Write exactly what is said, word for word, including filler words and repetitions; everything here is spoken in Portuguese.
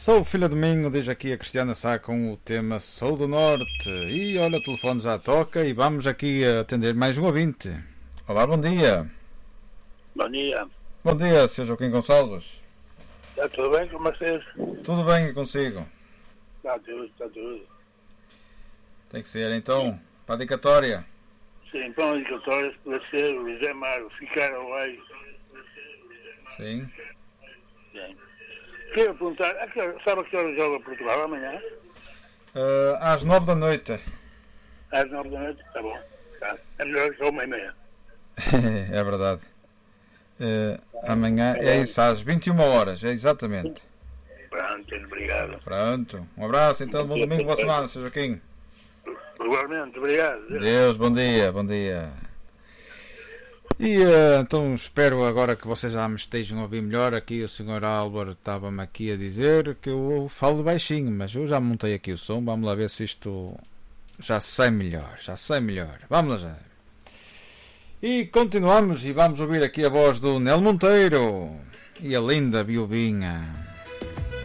Sou o Filho Domingo, diz aqui a Cristiana Sá com o tema Sou do Norte. E olha, o telefone já toca e vamos aqui atender mais um ouvinte. Olá, bom dia. Bom dia. Bom dia, senhor Joaquim Gonçalves. Está tudo bem com vocês? Tudo bem consigo? Está tudo, está tudo. Tem que ser então, para a dedicatória. Sim, para uma dedicatória para ser o José Mário, ficar away. Sim. Sim. Queria perguntar, a que hora- sabe a que hora joga Portugal amanhã? Uh, às nove da noite. Às nove da noite? Está bom. Tá. É melhor que só uma e meia. É verdade. Uh, amanhã é isso, às vinte e uma horas, é exatamente. Pronto, obrigado. Pronto. Um abraço então, bom domingo, boa semana, senhor Joaquim. Igualmente, obrigado. Deus, bom dia, bom dia. E eh, então espero agora que vocês já me estejam a ouvir melhor. Aqui o senhor Álvaro estava-me aqui a dizer que eu falo baixinho, mas eu já montei aqui o som. Vamos lá ver se isto já sai melhor, já sai melhor. Vamos lá já. E continuamos e vamos ouvir aqui a voz do Nel Monteiro e a linda Viuvinha.